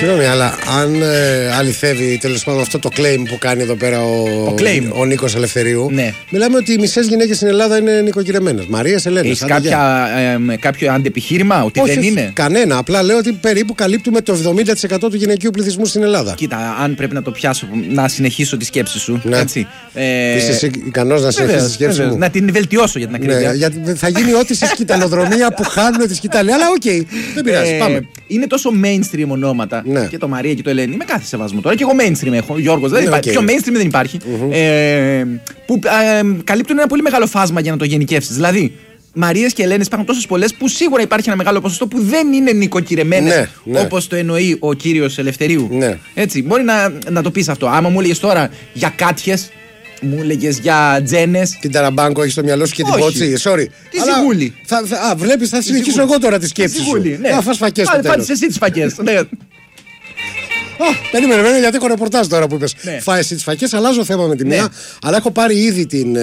Συγγνώμη, αλλά αν αληθεύει τέλος πάντων αυτό το claim που κάνει εδώ πέρα ο Νίκος Ελευθερίου, ναι. Μιλάμε ότι οι μισές γυναίκες στην Ελλάδα είναι νοικοκυρεμένες. Μαρίας Ελένης. Έχεις κάποιο αντεπιχείρημα ότι όχι, δεν είναι? Κανένα. Απλά λέω ότι περίπου καλύπτουμε το 70% του γυναικείου πληθυσμού στην Ελλάδα. Κοίτα, αν πρέπει να το πιάσω, να συνεχίσω τη σκέψη σου. Ναι. Έτσι. Είσαι ικανός να συνεχίσεις τη σκέψη μου? Να την βελτιώσω για την ακρίβεια. Ναι, γιατί θα γίνει ό,τι στη σκηταλοδρομία που χάνουν τη σκητάλη. Αλλά οκ, δεν πειράζει. Πάμε. Είναι τόσο mainstream ονόματα. Ναι. Και το Μαρία και το Ελένη. Με κάθε σεβασμό τώρα. Και εγώ mainstream έχω. Γιώργος, δεν υπάρχει. Πιο mainstream δεν υπάρχει. Που καλύπτουν ένα πολύ μεγάλο φάσμα για να το γενικεύσεις. Δηλαδή, Μαρίες και Ελένες υπάρχουν τόσες πολλές που σίγουρα υπάρχει ένα μεγάλο ποσοστό που δεν είναι νοικοκυρεμένες, ναι. όπως το εννοεί ο κύριος Ελευθερίου. Ναι. Έτσι, μπορεί να το πεις αυτό. Άμα μου έλεγες τώρα για κάτιες, μου έλεγες για τζένες. Την Ταραμπάνκο έχεις στο μυαλό σου και την Πότσι. Sorry. Τη Ζιγούλη. Βλέπεις, θα συνεχίσω εγώ τώρα τη σκέψη σου. Ναι. Θα φας φακές στο τέλος. Φάεις εσύ τις φακές. Ναι. Περίμενε, γιατί έχω ρεπορτάζ τώρα που είπες. Ναι. Φάες τις φακές, αλλάζω θέμα με τη μία. Ναι. Αλλά έχω πάρει ήδη την.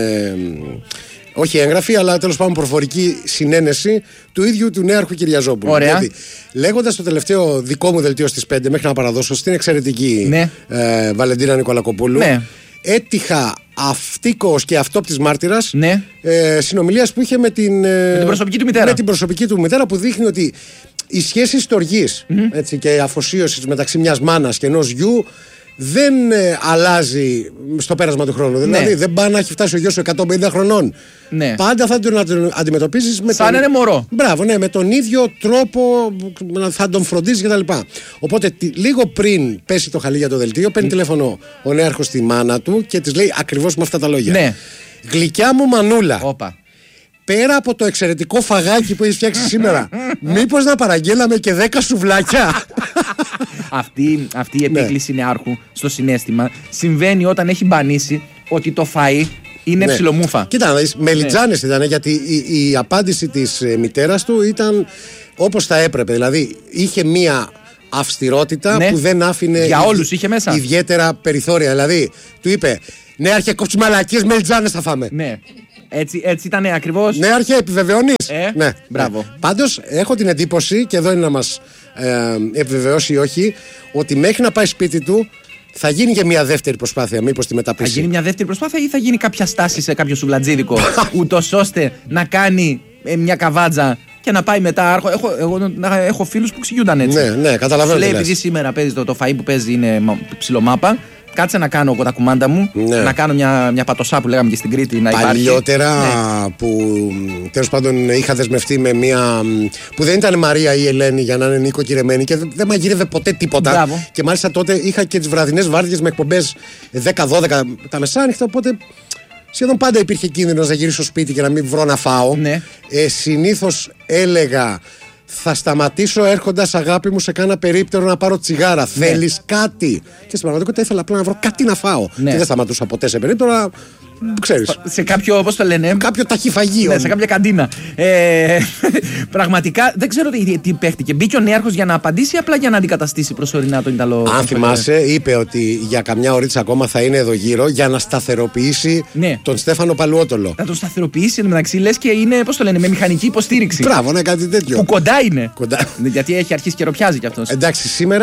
Όχι έγγραφη, αλλά τέλος πάντων προφορική συνένεση του ίδιου του νέαρχου Κυριαζόπουλου. Ωραία. Δηλαδή, λέγοντας το τελευταίο δικό μου δελτίο στις 5, μέχρι να παραδώσω στην εξαιρετική Ναι. Βαλεντίνα Νικολακοπούλου, Ναι. έτυχα αυτίκος και αυτόπτης μάρτυρας Ναι. συνομιλίας που είχε με την προσωπική του μητέρα. Με την προσωπική του μητέρα, που δείχνει ότι η σχέση στοργής και αφοσίωσης μεταξύ μιας μάνας και ενός γιου δεν αλλάζει στο πέρασμα του χρόνου. Δηλαδή δεν πάει να έχει φτάσει ο γιος σου 150 χρονών. Ναι. Πάντα θα τον αντιμετωπίζεις με σαν είναι μωρό. Μπράβο, ναι, με τον ίδιο τρόπο θα τον φροντίζεις κτλ. Οπότε λίγο πριν πέσει το χαλί για το δελτίο, παίρνει τηλέφωνο ο νέαρχος στη μάνα του και της λέει ακριβώς με αυτά τα λόγια. Ναι. Γλυκιά μου μανούλα. Όπα. Πέρα από το εξαιρετικό φαγάκι που έχεις φτιάξει σήμερα, μήπως να παραγγέλαμε και 10 σουβλάκια? Αυτή η επίκληση νεάρχου στο συναίσθημα συμβαίνει όταν έχει μπανίσει ότι το φαΐ είναι ψιλομούφα. Κοίτα να δεις, μελιτζάνες ήταν, γιατί η απάντηση της μητέρας του ήταν όπως θα έπρεπε. Δηλαδή είχε μία αυστηρότητα που δεν άφηνε για όλους είχε μέσα ιδιαίτερα περιθώρια. Δηλαδή του είπε, ναι, άρχε κόψει μαλακίες, μελιτζάνες θα φάμε. Ναι. Έτσι ήταν ακριβώς. Ναι, αρχαία, επιβεβαιώνεις. Ναι, μπράβο. Πάντως έχω την εντύπωση, και εδώ είναι να μας επιβεβαιώσει ή όχι, ότι μέχρι να πάει σπίτι του θα γίνει και μια δεύτερη προσπάθεια. Μήπως τη μεταπίσει? Θα γίνει μια δεύτερη προσπάθεια ή θα γίνει κάποια στάση σε κάποιο σουβλατζίδικο, ούτως ώστε να κάνει μια καβάτζα και να πάει μετά. Έχω φίλους που ξηγούνταν έτσι. Ναι, καταλαβαίνω. Σου λέει, επειδή σήμερα παίζει το φαΐ που παίζει είναι ψιλομάπα, κάτσε να κάνω εγώ τα κουμάντα μου, να κάνω μια πατωσά που λέγαμε και στην Κρήτη να υπάρχει. Παλιότερα που τέλος πάντων είχα δεσμευτεί με μια που δεν ήταν Μαρία ή Ελένη για να είναι νοικοκυρεμένη και δεν μαγείρευε ποτέ τίποτα. Μπράβο. Και μάλιστα τότε είχα και τις βραδινές βάρδιες με εκπομπές 10-12 τα μεσάνυχτα, οπότε σχεδόν πάντα υπήρχε κίνδυνος να γυρίσω σπίτι και να μην βρω να φάω. Ναι. Συνήθως έλεγα, θα σταματήσω έρχοντας, αγάπη μου, σε κάνα περίπτερο να πάρω τσιγάρα. Ναι. Θέλεις κάτι? Και στην πραγματικότητα ήθελα απλά να βρω κάτι να φάω. Ναι. Και δεν σταματούσα ποτέ σε περίπτερο. Ξέρεις. Σε κάποιο, πώς το λένε, κάποιο ταχυφαγείο. Ναι, σε κάποια καντίνα. Πραγματικά δεν ξέρω τι παίχτηκε. Μπήκε ο νέαρχος για να απαντήσει ή απλά για να αντικαταστήσει προσωρινά τον Ιταλό? Αν θυμάσαι, είπε ότι για καμιά ωρίτσα ακόμα θα είναι εδώ γύρω για να σταθεροποιήσει τον Στέφανο Παλουότολο. Να τον σταθεροποιήσει, μεταξύ λες και είναι, πώς το λένε, με μηχανική υποστήριξη. Μπράβο, ναι, κάτι τέτοιο. Που κοντά είναι. Κοντά. Γιατί έχει αρχίσει και ροπιάζει κι αυτός. Εντάξει, σήμερα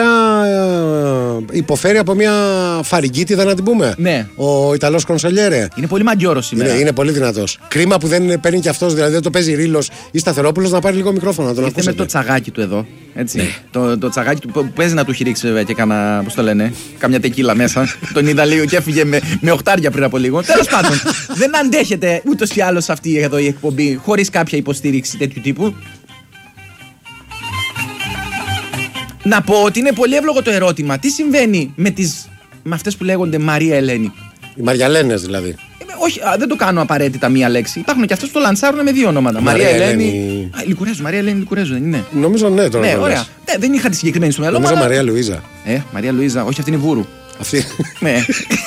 υποφέρει από μια φαρικίτιδα, να την πούμε. Ναι. Ο Ιταλός Κονσολιέρε. Είναι πολύ μαντιόρος σήμερα. Είναι πολύ δυνατός. Κρίμα που δεν παίρνει κι αυτός, δηλαδή δεν το παίζει Ρήλος ή Σταθερόπουλος, να πάρει λίγο μικρόφωνο να τον ακούσετε. Με το τσαγάκι του εδώ. Έτσι. Ναι. Το τσαγάκι του που παίζει να του έχει ρίξει βέβαια και κάνα, πώς το λένε, κάμια τεκίλα μέσα. Τον είδα λίγο και έφυγε με οχτάρια πριν από λίγο. Τέλος πάντων, δεν αντέχεται ούτως ή άλλως αυτή εδώ η εκπομπή χωρίς κάποια υποστήριξη τέτοιου τύπου. Να πω ότι είναι πολύ εύλογο το ερώτημα. Τι συμβαίνει με αυτές που λέγονται Μαρία Ελένη? Οι Μαριαλένες δηλαδή. Όχι, δεν το κάνω απαραίτητα μία λέξη. Υπάρχουν και αυτές που το λανσάρουν με δύο ονόματα. Μαρία Ελένη. Λικουρέζου, Μαρία Ελένη Λικουρέζου, δεν είναι? Νομίζω ναι, τώρα. Ναι, ωραία. Δεν είχα τη συγκεκριμένη στο μυαλό μου. Νομίζω Μαρία Λουίζα. Μαρία Λουίζα, όχι, αυτή είναι Βούρου. Αυτή. Ναι.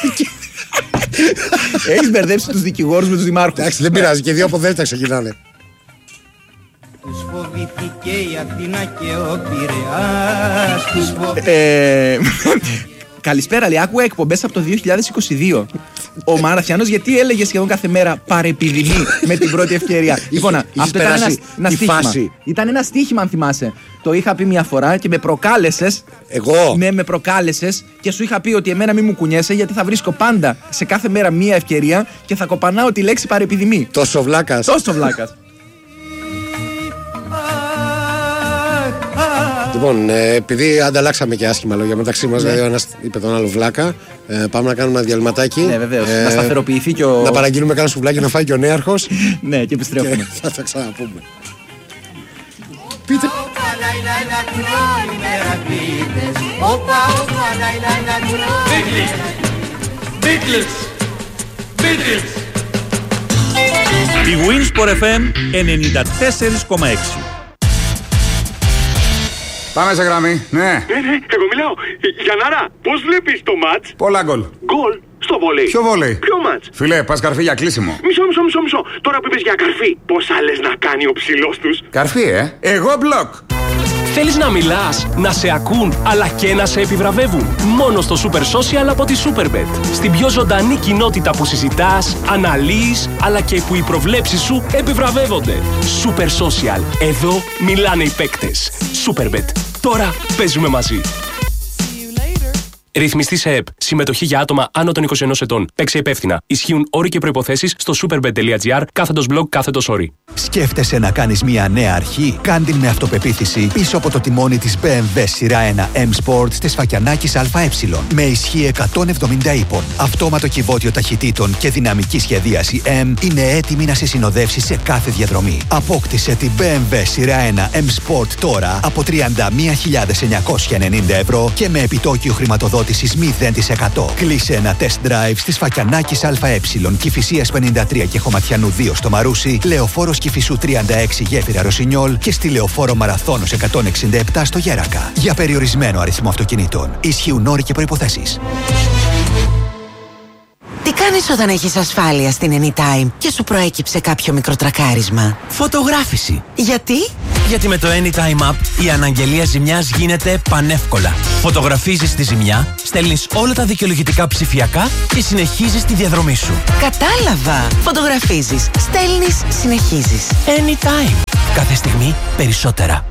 Έχεις μπερδέψει τους δικηγόρους με τους δημάρχους. Εντάξει, δεν πειράζει, και δύο από δέλτα ξεκινάνε. Τους φοβήθηκε η Αθήνα και ο Πειραιάς. Καλησπέρα, λέει. Άκουγα εκπομπές από το 2022. Ο Μαραθιανός γιατί έλεγε σχεδόν κάθε μέρα παρεπιδημεί με την πρώτη ευκαιρία. Λοιπόν, αυτό ήταν ένα στοίχημα. Ήταν ένα στοίχημα, αν θυμάσαι. Το είχα πει μια φορά και με προκάλεσες. Εγώ? Ναι, με προκάλεσες και σου είχα πει ότι εμένα μην μου κουνιέσαι γιατί θα βρίσκω πάντα σε κάθε μέρα μια ευκαιρία και θα κοπανάω τη λέξη παρεπιδημεί. Τόσο βλάκας. Τόσο βλάκας. Λοιπόν, επειδή ανταλλάξαμε και άσχημα λόγια μεταξύ μας, δηλαδή ο ένας είπε τον άλλο βλάκα, πάμε να κάνουμε ένα διαλυματάκι. Ναι, βεβαίως. Να σταθεροποιηθεί και ο. Να παραγγείλουμε κάνα σουβλάκι να φάει και ο νέαρχος. Ναι, και επιστρέφουμε. Και θα τα ξαναπούμε. Πείτε. Η Winsport FM 94,6. Πάμε σε γραμμή, ναι. Εγώ μιλάω. Γιαννάρα, πώς βλέπεις το μάτς? Πολλά γκολ. Γκολ στο βόλεϊ. Ποιο βόλεϊ? Ποιο μάτς? Φίλε, πας καρφί για κλείσιμο. Μισό. Τώρα που είπες για καρφί, πόσα λες να κάνει ο ψηλός τους? Καρφί, Εγώ μπλοκ. Θέλεις να μιλάς, να σε ακούν, αλλά και να σε επιβραβεύουν? Μόνο στο Super Social από τη Superbet. Στην πιο ζωντανή κοινότητα που συζητάς, αναλύεις, αλλά και που οι προβλέψεις σου επιβραβεύονται. Super Social. Εδώ μιλάνε οι παίκτες. Superbet. Τώρα παίζουμε μαζί. Ρυθμιστή σε ΕΠ. Συμμετοχή για άτομα άνω των 21 ετών. Παίξε υπεύθυνα. Ισχύουν όροι και προϋποθέσεις στο superbet.gr/blog/όροι. Σκέφτεσαι να κάνεις μια νέα αρχή? Κάν' την με αυτοπεποίθηση πίσω από το τιμόνι της BMW σειρά 1 M Sport της Φακιανάκης ΑΕ. Με ισχύ 170 ύπων, αυτόματο κυβότιο ταχυτήτων και δυναμική σχεδίαση M είναι έτοιμη να σε συνοδεύσει σε κάθε διαδρομή. Απόκτησε την BMW σειρά 1 M Sport τώρα από 31.990 ευρώ και με επιτόκιο χρηματοδότησης 0%. Κλείσε ένα test drive στις Φακιανάκης ΑΕ, Κηφισίας 53 και Χωματιανού 2 στο Μαρούσι, Λεωφόρος Κηφισού 36 Γέφυρα Ρωσινιόλ και στη Λεωφόρο Μαραθώνος 167 στο Γέρακα. Για περιορισμένο αριθμό αυτοκινήτων. Ισχύουν όροι και προϋποθέσεις. Τι κάνεις όταν έχεις ασφάλεια στην Anytime και σου προέκυψε κάποιο μικροτρακάρισμα? Φωτογράφηση. Γιατί? Γιατί με το Anytime App η αναγγελία ζημιάς γίνεται πανεύκολα. Φωτογραφίζεις τη ζημιά, στέλνεις όλα τα δικαιολογητικά ψηφιακά και συνεχίζεις τη διαδρομή σου. Κατάλαβα. Φωτογραφίζεις, στέλνεις, συνεχίζεις. Anytime. Κάθε στιγμή περισσότερα.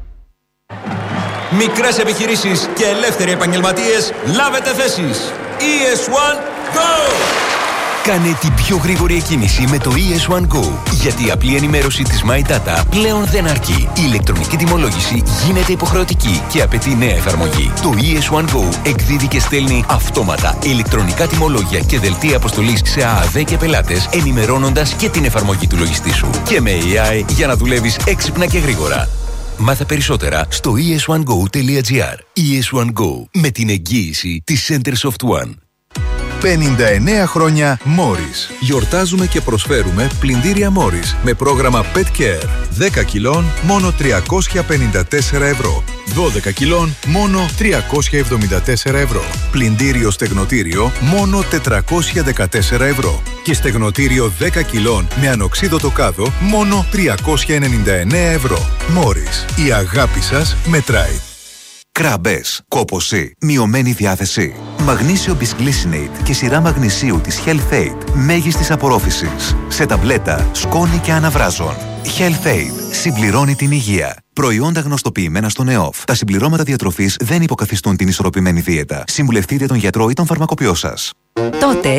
Μικρές επιχειρήσεις και ελεύθεροι επαγγελματίες, λάβετε θέσεις. ES1 Go! Κάνε την πιο γρήγορη εκκίνηση με το ES1 Go. Γιατί η απλή ενημέρωση της My Data πλέον δεν αρκεί. Η ηλεκτρονική τιμολόγηση γίνεται υποχρεωτική και απαιτεί νέα εφαρμογή. Το ES1 Go εκδίδει και στέλνει αυτόματα ηλεκτρονικά τιμολόγια και δελτία αποστολής σε ΑΑΔ και πελάτες, ενημερώνοντας και την εφαρμογή του λογιστή σου. Και με AI για να δουλεύεις έξυπνα και γρήγορα. Μάθε περισσότερα στο es1go.gr. ES1 Go, με την εγγύηση της Centersoft One. 59 χρόνια Morris. Γιορτάζουμε και προσφέρουμε πλυντήρια Morris με πρόγραμμα Pet Care. 10 κιλών μόνο 354 ευρώ. 12 κιλών μόνο 374 ευρώ. Πλυντήριο στεγνοτήριο μόνο 414 ευρώ. Και στεγνοτήριο 10 κιλών με ανοξίδωτο κάδο μόνο 399 ευρώ. Morris. Η αγάπη σας μετράει. Κράμπες, κόπωση, μειωμένη διάθεση. Μαγνήσιο Bisglycinate και σειρά μαγνησίου της Health Aid μέγιστης απορρόφησης. Σε ταμπλέτα, σκόνη και αναβράζων. Health Aid συμπληρώνει την υγεία. Προϊόντα γνωστοποιημένα στον ΕΟΦ. Τα συμπληρώματα διατροφής δεν υποκαθιστούν την ισορροπημένη δίαιτα. Συμβουλευτείτε τον γιατρό ή τον φαρμακοποιό σας. Τότε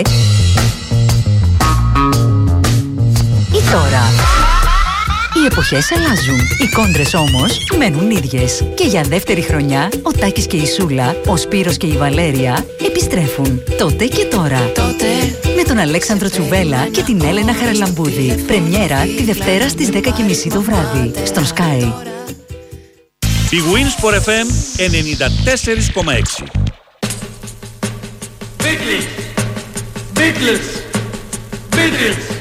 ή τώρα. Οι εποχές αλλάζουν. Οι κόντρες όμως μένουν ίδιες. Και για δεύτερη χρονιά, ο Τάκης και η Σούλα, ο Σπύρος και η Βαλέρια επιστρέφουν. Τότε και τώρα. Με τον Αλέξανδρο Τσουβέλα και την Έλενα Χαραλαμπούδη. Πρεμιέρα τη Δευτέρα στις 10:30 το βράδυ. Στον Sky. Η Winsport FM 94,6. Beatles! Beatles! Beatles!